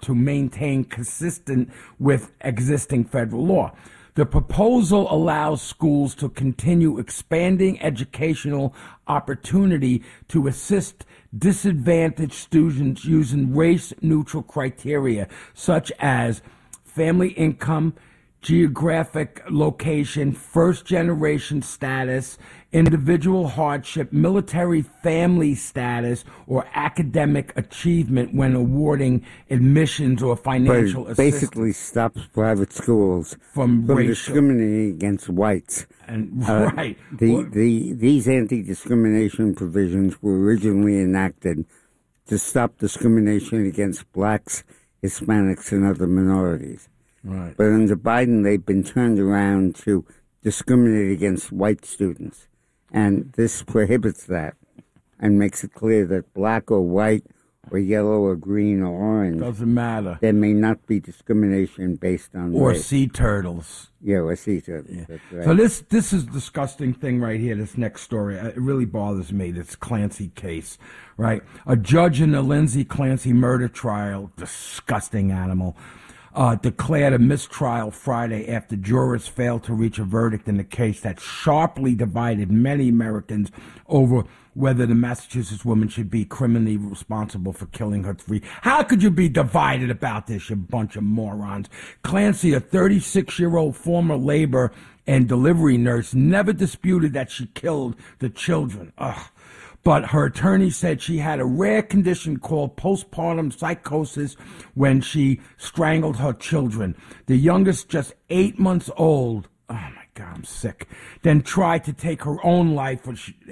to maintain consistent with existing federal law. The proposal allows schools to continue expanding educational opportunity to assist disadvantaged students using race-neutral criteria such as family income, geographic location, first-generation status, individual hardship, military family status, or academic achievement when awarding admissions or financial assistance. Basically stops private schools from discriminating against whites. And right. These anti-discrimination provisions were originally enacted to stop discrimination against blacks, Hispanics, and other minorities. Right. But under Biden, they've been turned around to discriminate against white students. And this prohibits that and makes it clear that black or white or yellow or green or orange. Doesn't matter. There may not be discrimination based on or race. sea turtles. Yeah, or sea turtles. Yeah. That's right. So this is a disgusting thing right here, this next story. It really bothers me, this Clancy case, right? A judge in the Lindsay Clancy murder trial, disgusting animal, declared a mistrial Friday after jurors failed to reach a verdict in the case that sharply divided many Americans over whether the Massachusetts woman should be criminally responsible for killing her three. How could you be divided about this, you bunch of morons? Clancy, a 36-year-old former labor and delivery nurse, never disputed that she killed the children. Ugh. But her attorney said she had a rare condition called postpartum psychosis when she strangled her children. The youngest, just 8 months old, oh my God, I'm sick, then tried to take her own life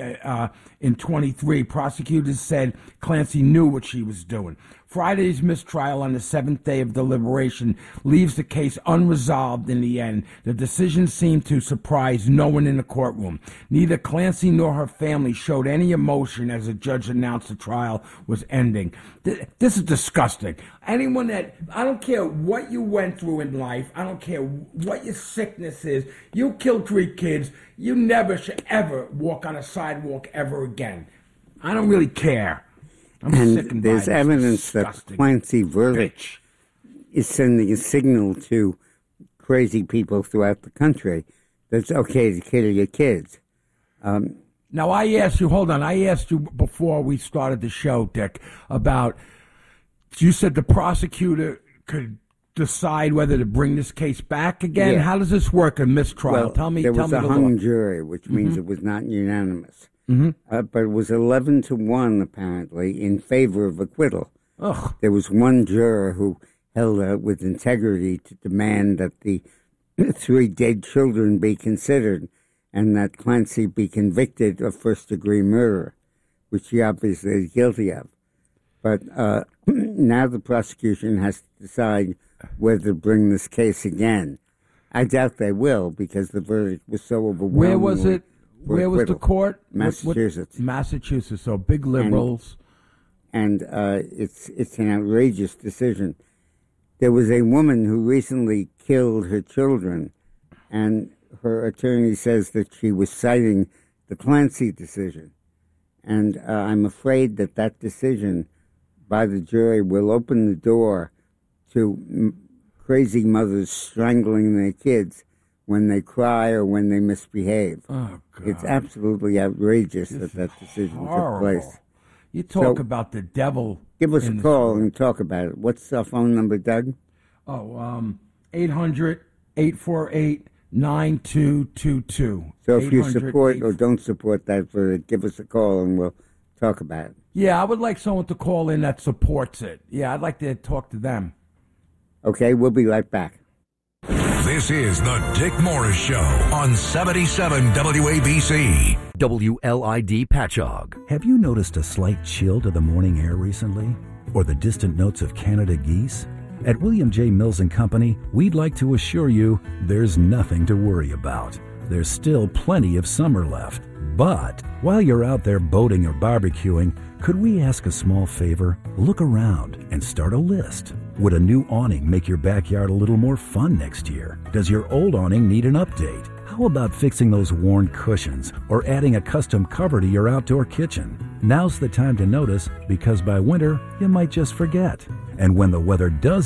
in 23. Prosecutors said Clancy knew what she was doing. Friday's mistrial on the seventh day of deliberation leaves the case unresolved in the end. The decision seemed to surprise no one in the courtroom. Neither Clancy nor her family showed any emotion as the judge announced the trial was ending. This is disgusting. Anyone that, I don't care what you went through in life, I don't care what your sickness is, you killed 3 kids, you never should ever walk on a sidewalk ever again. I don't really care. I'm sick and there's evidence that Clancy verdict is sending a signal to crazy people throughout the country that it's okay to kill your kids. Now, I asked you before we started the show, Dick, about, you said the prosecutor could decide whether to bring this case back again. Yeah. How does this work, a mistrial? Well, tell me there was a hung law. jury, which means it was not unanimous. Mm-hmm. But it was 11-1, apparently, in favor of acquittal. Ugh. There was one juror who held out with integrity to demand that the 3 dead children be considered and that Clancy be convicted of first-degree murder, which he obviously is guilty of. But now the prosecution has to decide whether to bring this case again. I doubt they will because the verdict was so overwhelming. Where was it? Where was the court? Massachusetts. Massachusetts, so big liberals. And it's an outrageous decision. There was a woman who recently killed her children, and her attorney says that she was citing the Clancy decision. And I'm afraid that decision by the jury will open the door to crazy mothers strangling their kids when they cry or when they misbehave. Oh, God. It's absolutely outrageous that decision took place. You talk about the devil. Give us a call and talk about it. What's our phone number, Doug? 800-848-9222. So if you support or don't support that verdict, give us a call and we'll talk about it. Yeah, I would like someone to call in that supports it. Yeah, I'd like to talk to them. Okay, we'll be right back. This is the Dick Morris Show on 77 WABC. WLID Patchogue. Have you noticed a slight chill to the morning air recently? Or the distant notes of Canada geese? At William J. Mills & Company, we'd like to assure you there's nothing to worry about. There's still plenty of summer left. But while you're out there boating or barbecuing, could we ask a small favor? Look around and start a list. Would a new awning make your backyard a little more fun next year? Does your old awning need an update? How about fixing those worn cushions or adding a custom cover to your outdoor kitchen? Now's the time to notice, because by winter, you might just forget. And when the weather does